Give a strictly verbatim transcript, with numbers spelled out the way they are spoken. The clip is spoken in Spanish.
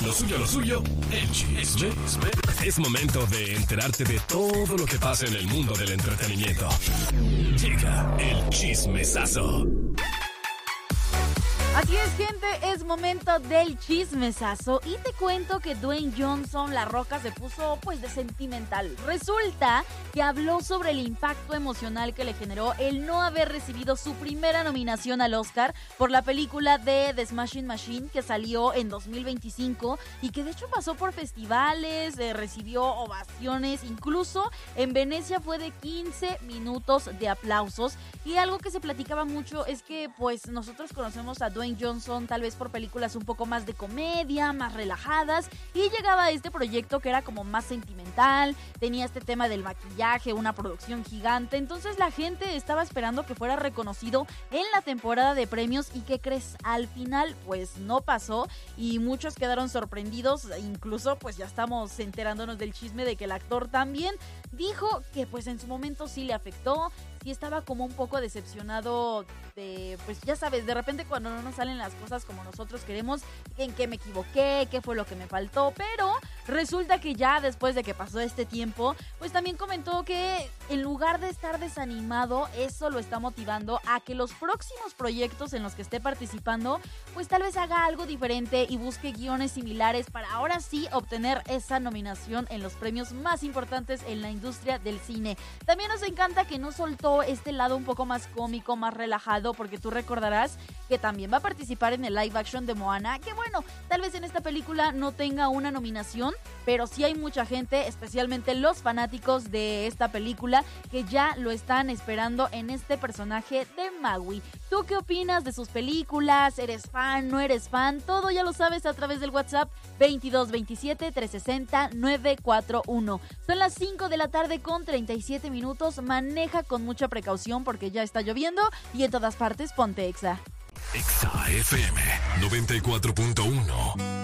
Lo suyo, lo suyo, el chisme. Es momento de enterarte de todo lo que pasa en el mundo del entretenimiento. Llega el chismesazo. Así es, gente, es momento del chismesazo y te cuento que Dwayne Johnson, La Roca, se puso pues de sentimental. Resulta que habló sobre el impacto emocional que le generó el no haber recibido su primera nominación al Oscar por la película de The Smashing Machine que salió en dos mil veinticinco y que de hecho pasó por festivales, eh, recibió ovaciones, incluso en Venecia fue de quince minutos de aplausos. Y algo que se platicaba mucho es que pues nosotros conocemos a Dwayne Johnson tal vez por películas un poco más de comedia, más relajadas, y llegaba a este proyecto que era como más sentimental, tenía este tema del maquillaje, una producción gigante, entonces la gente estaba esperando que fuera reconocido en la temporada de premios y ¿qué crees? Al final pues no pasó y muchos quedaron sorprendidos, incluso pues ya estamos enterándonos del chisme de que el actor también dijo que pues en su momento sí le afectó, sí estaba como un poco decepcionado de, pues ya sabes, de repente cuando no nos salen las cosas como nosotros queremos, en qué me equivoqué, qué fue lo que me faltó, pero resulta que ya después de que pasó este tiempo, pues también comentó que en lugar de estar desanimado, eso lo está motivando a que los próximos proyectos en los que esté participando, pues tal vez haga algo diferente y busque guiones similares para ahora sí obtener esa nominación en los premios más importantes en la industria del cine. También nos encanta que no soltó este lado un poco más cómico, más relajado, porque tú recordarás que también va a participar en el live action de Moana, que bueno, tal vez en esta película no tenga una nominación, pero sí hay mucha gente, especialmente los fanáticos de esta película, que ya lo están esperando en este personaje de Maui. ¿Tú qué opinas de sus películas? ¿Eres fan? ¿No eres fan? Todo ya lo sabes a través del WhatsApp veintidós veintisiete trescientos sesenta novecientos cuarenta y uno. Son las cinco de la tarde con treinta y siete minutos. Maneja con mucha precaución porque ya está lloviendo y en todas partes ponte Exa. Exa F M noventa y cuatro punto uno.